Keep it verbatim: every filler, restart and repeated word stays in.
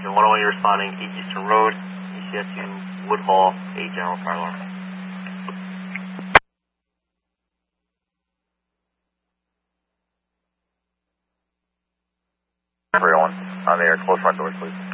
Houston one oh one, you're responding East Eastern Road, E C S U, Wood Hall, a general fire alarm. Everyone, on the air, close front doors, please.